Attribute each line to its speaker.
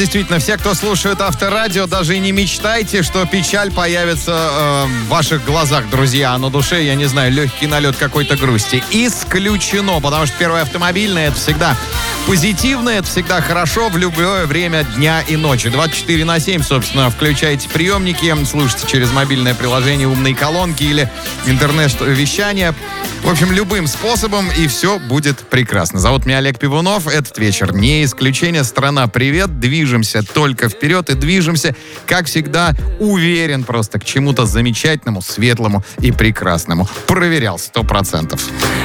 Speaker 1: действительно, все, кто слушает Авторадио, даже и не мечтайте, что печаль появится в ваших глазах, друзья. А на душе, я не знаю, легкий налет какой-то грусти. Исключено, потому что первое автомобильное — это всегда позитивно, это всегда хорошо в любое время дня и ночи. 24/7, собственно, включайте приемники, слушайте через мобильное приложение «Умные колонки» или интернет-вещание. В общем, любым способом, и все будет прекрасно. Зовут меня Олег Пивунов. Этот вечер не исключение. Страна, привет. Движемся только вперед и движемся, как всегда, уверен просто к чему-то замечательному, светлому и прекрасному. Проверял 100%.